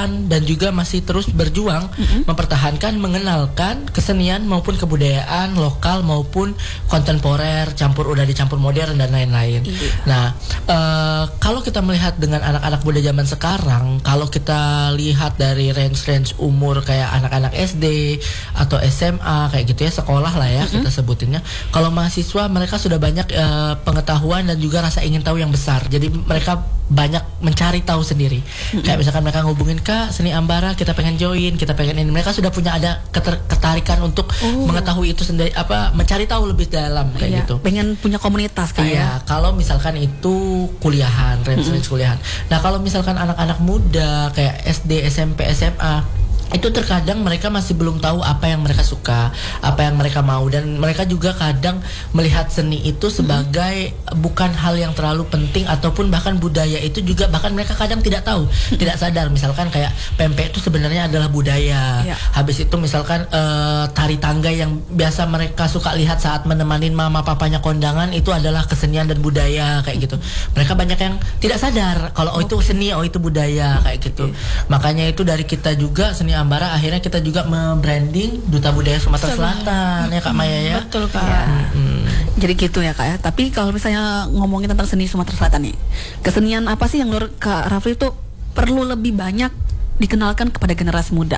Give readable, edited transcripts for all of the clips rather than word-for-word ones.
bertahan dan juga masih terus berjuang mempertahankan, mengenalkan kesenian maupun kebudayaan lokal maupun kontemporer, udah dicampur modern dan lain-lain. Nah, kalau kita melihat dengan anak-anak muda zaman sekarang, kalau kita lihat dari range umur kayak anak-anak SD atau SMA kayak gitu ya, sekolah lah ya kita sebutinnya. Kalau mahasiswa mereka sudah banyak pengetahuan dan juga rasa ingin tahu yang besar. Jadi mereka banyak mencari tahu sendiri. Kayak misalkan mereka ngubungin, Kak, seni Ambara kita pengen join, kita pengen ini. Mereka sudah punya ada ketarikan untuk mengetahui itu sendiri, mencari tahu lebih dalam kayak gitu. Pengen punya komunitas kayak. Iya, kalau misalkan itu kuliahan, range kuliahan. Nah, kalau misalkan anak-anak muda kayak SD, SMP, SMA, itu terkadang mereka masih belum tahu apa yang mereka suka, apa yang mereka mau, dan mereka juga kadang melihat seni itu sebagai bukan hal yang terlalu penting, ataupun bahkan budaya itu juga bahkan mereka kadang tidak tahu, tidak sadar. Misalkan kayak pempek itu sebenarnya adalah budaya. Habis itu misalkan tari tangga yang biasa mereka suka lihat saat menemani mama papanya kondangan itu adalah kesenian dan budaya kayak gitu. Mereka banyak yang tidak sadar kalau itu seni, itu budaya kayak gitu. Makanya itu dari kita juga seni Ambara akhirnya kita juga membranding Duta Budaya Sumatera Selatan ya Kak Maya ya. Betul Kak. Jadi gitu ya Kak ya. Tapi kalau misalnya ngomongin tentang seni Sumatera Selatan nih, kesenian apa sih yang menurut Kak Rafli itu perlu lebih banyak dikenalkan kepada generasi muda?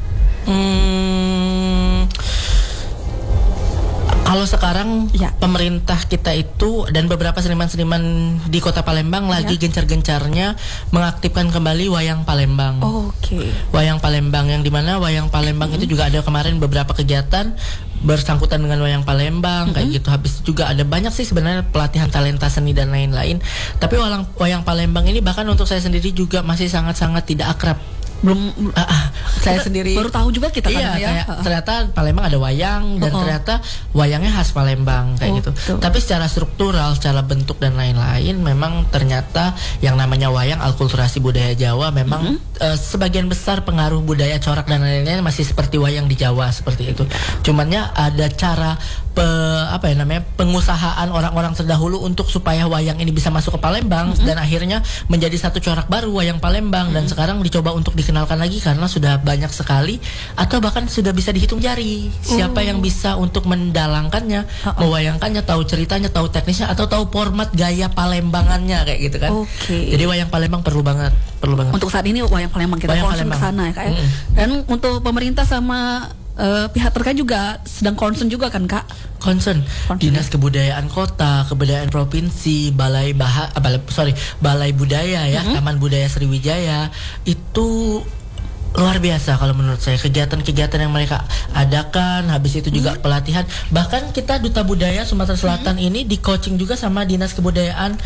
Kalau sekarang pemerintah kita itu dan beberapa seniman-seniman di Kota Palembang lagi gencar-gencarnya mengaktifkan kembali Wayang Palembang. Wayang Palembang yang dimana Wayang Palembang itu juga ada kemarin beberapa kegiatan bersangkutan dengan Wayang Palembang kayak gitu. Habis itu juga ada banyak sih sebenarnya pelatihan talenta seni dan lain-lain. Tapi Wayang Palembang ini bahkan untuk saya sendiri juga masih sangat-sangat tidak akrab. Saya sendiri baru tahu juga kita kan ya. Ternyata Palembang ada wayang dan ternyata wayangnya khas Palembang kayak gitu. Tapi secara struktural, secara bentuk dan lain-lain memang ternyata yang namanya wayang akulturasi budaya Jawa memang sebagian besar pengaruh budaya corak dan lain-lain masih seperti wayang di Jawa seperti itu. Cumannya ada cara pengusahaan orang-orang terdahulu untuk supaya wayang ini bisa masuk ke Palembang dan akhirnya menjadi satu corak baru wayang Palembang dan sekarang dicoba untuk dikenalkan lagi karena sudah banyak sekali atau bahkan sudah bisa dihitung jari siapa yang bisa untuk mendalangkannya, mewayangkannya, tahu ceritanya, tahu teknisnya atau tahu format gaya Palembangannya kayak gitu kan. Jadi wayang Palembang perlu banget. Untuk saat ini wayang Palembang kita concern ke sana ya Kak. Dan untuk pemerintah sama pihak terkait juga sedang concern juga kan Kak? Concern. Dinas Kebudayaan Kota, Kebudayaan Provinsi, Balai Budaya ya, Taman Budaya Sriwijaya itu luar biasa kalau menurut saya kegiatan-kegiatan yang mereka adakan. Habis itu juga pelatihan. Bahkan kita Duta Budaya Sumatera Selatan ini di coaching juga sama Dinas Kebudayaan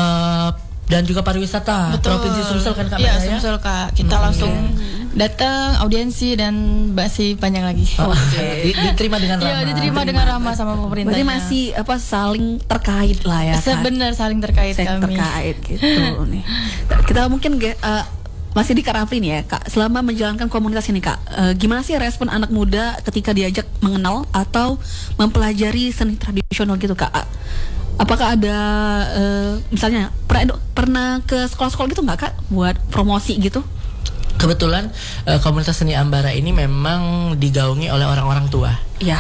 dan juga pariwisata Provinsi Sumsel kan Kak? Iya, Sumsel Kak. Kita langsung datang audiensi dan masih panjang lagi. Diterima dengan ramah. Iya, diterima dengan ramah sama pemerintahnya. Berarti masih saling terkait lah ya. Sebenarnya saling terkait kami. Terkait gitu nih. Kita mungkin masih di Kak Rafli nih ya Kak, selama menjalankan komunitas ini Kak, gimana sih respon anak muda ketika diajak mengenal atau mempelajari seni tradisional gitu Kak? Apakah ada misalnya pernah ke sekolah-sekolah gitu nggak Kak buat promosi gitu? Kebetulan komunitas seni Ambara ini memang digaungi oleh orang-orang tua. Iya.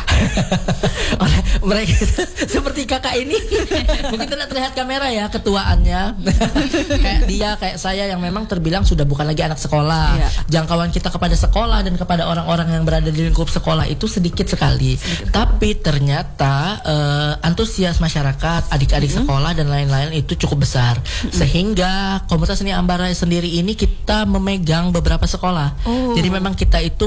Oleh mereka seperti kakak ini. Mungkin tidak terlihat kamera ya ketuaannya. Kayak dia, kayak saya yang memang terbilang sudah bukan lagi anak sekolah. Jangkauan kita kepada sekolah dan kepada orang-orang yang berada di lingkup sekolah itu sedikit sekali. Tapi ternyata antusias masyarakat, adik-adik sekolah dan lain-lain itu cukup besar. Sehingga komunitas seni Ambara sendiri ini kita memegang beberapa sekolah. Jadi memang kita itu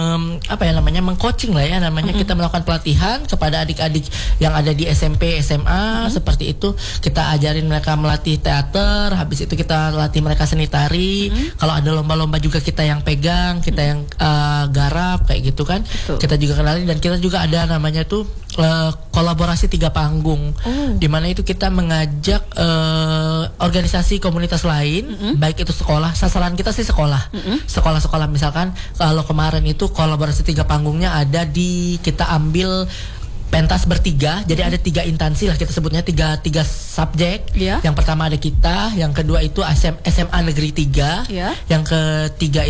mengcoaching lah ya namanya. Kita melakukan pelatihan kepada adik-adik yang ada di SMP, SMA seperti itu. Kita ajarin mereka melatih teater, habis itu kita latih mereka seni tari. Kalau ada lomba-lomba juga kita yang pegang, kita yang garap kayak gitu kan. Kita juga kenalin dan kita juga ada namanya tuh kolaborasi 3 panggung. Di mana itu kita mengajak organisasi komunitas lain, baik itu sekolah, sasaran kita sih sekolah. Sekolah-sekolah misalkan kalau kemarin itu kolaborasi 3 panggungnya ada di kita ambil pentas bertiga, jadi ada 3 instansi lah kita sebutnya, tiga subjek. Yang pertama ada kita, yang kedua itu SMA Negeri 3, yang ketiga